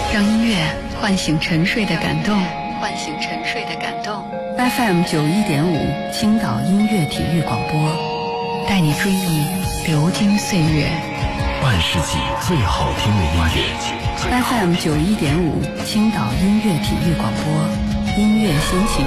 让音乐唤醒沉睡的感动，唤醒沉睡的感动。FM 91.5青岛音乐体育广播，带你追忆流金岁月， 半世纪最好听的音乐。 FM 91.5青岛音乐体育广播，音乐心情